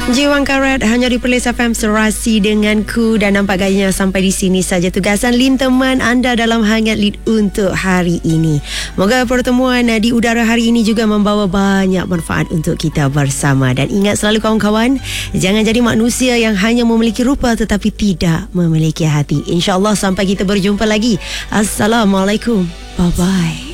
Jiwang Karat hanya di Perlis FM serasi denganku, dan nampak gayanya sampai di sini saja tugasan Lin teman anda dalam Hangat Lead untuk hari ini. Moga pertemuan di udara hari ini juga membawa banyak manfaat untuk kita bersama. Dan ingat selalu kawan-kawan, jangan jadi manusia yang hanya memiliki rupa tetapi tidak memiliki hati. InsyaAllah sampai kita berjumpa lagi. Assalamualaikum. Bye-bye.